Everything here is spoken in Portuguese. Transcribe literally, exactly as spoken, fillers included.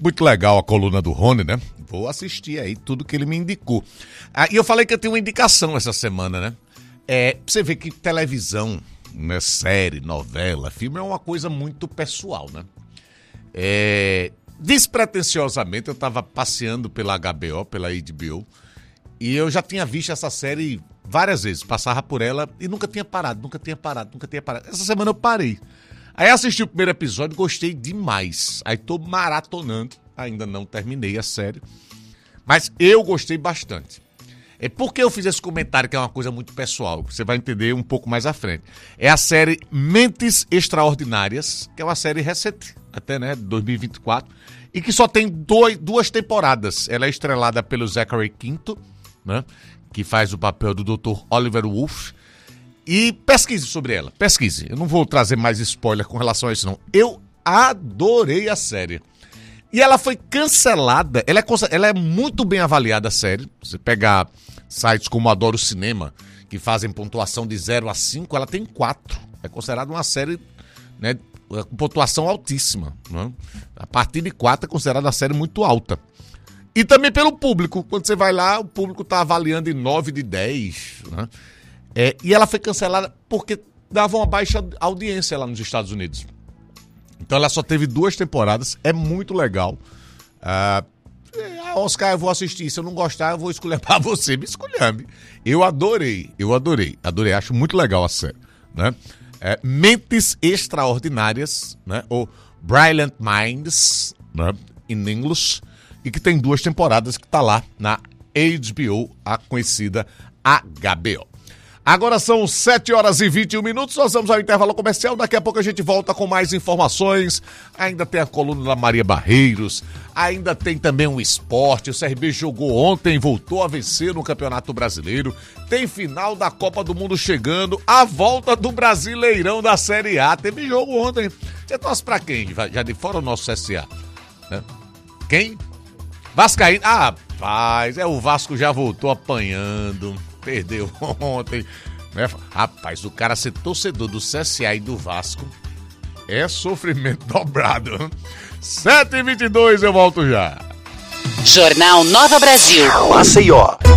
muito legal a coluna do Rony, né? Vou assistir aí tudo que ele me indicou. Ah, e eu falei que eu tenho uma indicação essa semana, né? É, pra você ver que televisão, né, série, novela, filme é uma coisa muito pessoal, né? É, despretensiosamente, eu tava passeando pela H B O, pela H B O, e eu já tinha visto essa série várias vezes, passava por ela e nunca tinha parado, nunca tinha parado, nunca tinha parado. Essa semana eu parei. Aí assisti o primeiro episódio, gostei demais. Aí tô maratonando, ainda não terminei a série, mas eu gostei bastante. É porque eu fiz esse comentário, que é uma coisa muito pessoal, você vai entender um pouco mais à frente. É a série Mentes Extraordinárias, que é uma série recente, até, né, de dois mil e vinte e quatro, e que só tem dois, duas temporadas. Ela é estrelada pelo Zachary Quinto, né, que faz o papel do doutor Oliver Wolf. E pesquise sobre ela, pesquise. Eu não vou trazer mais spoiler com relação a isso, não. Eu adorei a série. E ela foi cancelada, ela é, ela é muito bem avaliada, a série. Você pegar sites como Adoro Cinema, que fazem pontuação de zero a cinco, ela tem quatro. É considerada uma série, né, com pontuação altíssima, né? A partir de quatro é considerada uma série muito alta. E também pelo público. Quando você vai lá, o público está avaliando em nove de dez, né? É, e ela foi cancelada porque dava uma baixa audiência lá nos Estados Unidos. Então ela só teve duas temporadas, é muito legal. Ah, Oscar, eu vou assistir, se eu não gostar eu vou esculhambar você, me esculhambe. Eu adorei, eu adorei, adorei, acho muito legal a série, né? É, Mentes Extraordinárias, né? Ou Brilliant Minds, né? In English, e que tem duas temporadas que tá lá na H B O, a conhecida H B O. Agora são sete horas e vinte e um minutos, nós vamos ao intervalo comercial, daqui a pouco a gente volta com mais informações, ainda tem a coluna da Maria Barreiros, ainda tem também um esporte, o C R B jogou ontem, voltou a vencer no Campeonato Brasileiro, tem final da Copa do Mundo chegando, a volta do Brasileirão da Série A, teve jogo ontem, você torce pra quem? Já de fora o nosso C S A? Né? Quem? Vascaíno, ah, rapaz, é, o Vasco já voltou apanhando... Perdeu ontem, né? Rapaz, o cara ser torcedor do C S A e do Vasco é sofrimento dobrado. sete e vinte e dois, eu volto já. Jornal Nova Brasil. Maceió.